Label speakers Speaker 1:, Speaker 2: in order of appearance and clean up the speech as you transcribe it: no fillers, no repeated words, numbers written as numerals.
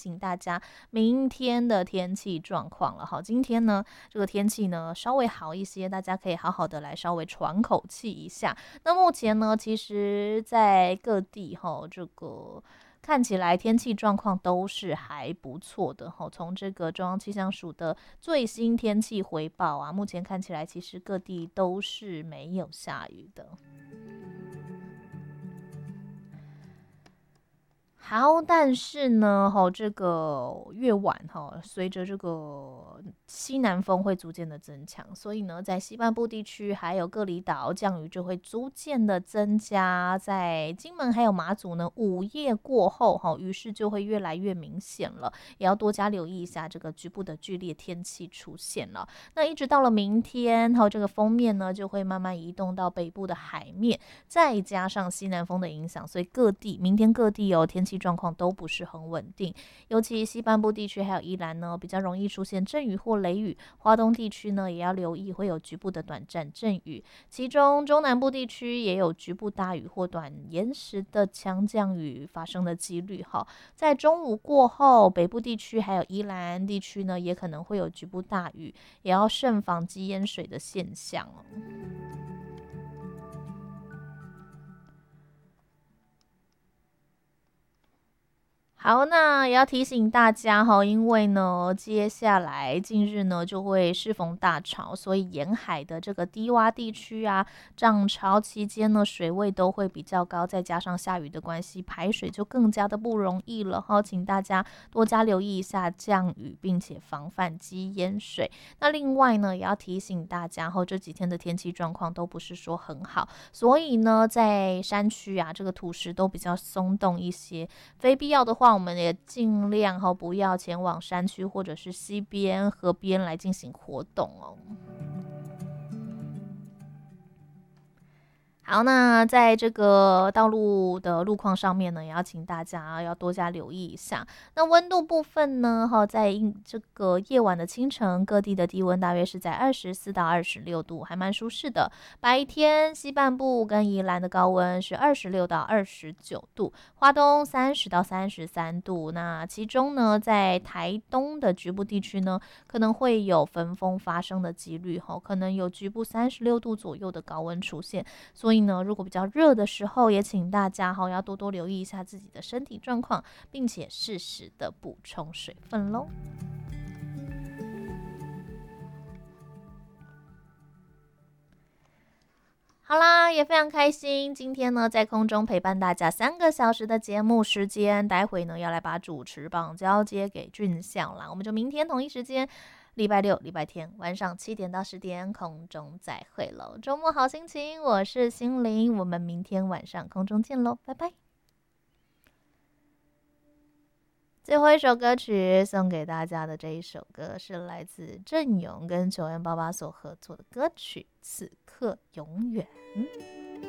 Speaker 1: 醒大家明天的天气状况了。好，今天呢这个天气呢稍微好一些，大家可以好好的来稍微喘口气一下。那目前呢，其实在各地这个看起来天气状况都是还不错的。从这个中央气象署的最新天气回报啊，目前看起来其实各地都是没有下雨的。好，但是呢，这个越晚随着这个西南风会逐渐的增强，所以呢，在西半部地区还有各离岛降雨就会逐渐的增加。在金门还有马祖呢，午夜过后雨势就会越来越明显了，也要多加留意一下这个局部的剧烈天气出现了。那一直到了明天，这个锋面呢就会慢慢移动到北部的海面，再加上西南风的影响，所以明天各地天气状况都不是很稳定，尤其西半部地区还有宜兰呢，比较容易出现阵雨或雷雨。花东地区呢，也要留意会有局部的短暂阵雨，其中中南部地区也有局部大雨或短延时的强降雨发生的几率。在中午过后，北部地区还有宜兰地区呢，也可能会有局部大雨，也要慎防积淹水的现象哦。好，那也要提醒大家因为呢，接下来近日呢就会适逢大潮，所以沿海的这个低洼地区啊，涨潮期间呢，水位都会比较高，再加上下雨的关系，排水就更加的不容易了请大家多加留意一下降雨，并且防范积淹水。那另外呢，也要提醒大家这几天的天气状况都不是说很好，所以呢，在山区啊，这个土石都比较松动一些，非必要的话，我们也尽量不要前往山区或者是溪边、河边来进行活动哦。好，那在这个道路的路况上面呢，也要请大家要多加留意一下。那温度部分呢，在这个夜晚的清晨，各地的低温大约是在24到26度，还蛮舒适的。白天西半部跟宜兰的高温是26到29度，花东30到33度。那其中呢，在台东的局部地区呢，可能会有焚风发生的几率，可能有局部36度左右的高温出现。所以呢，如果比较热的时候，也请大家要多多留意一下自己的身体状况，并且适时的补充水分咯。好啦，也非常开心，今天呢在空中陪伴大家3个小时的节目时间，待会呢要来把主持棒交接给俊相啦，我们就明天同一时间，礼拜六、礼拜天晚上7点到10点空中再会喽。周末好心情，我是心灵，我们明天晚上空中见喽，拜拜。最后一首歌曲送给大家的这一首歌是来自郑勇跟9M88所合作的歌曲《此刻永远》。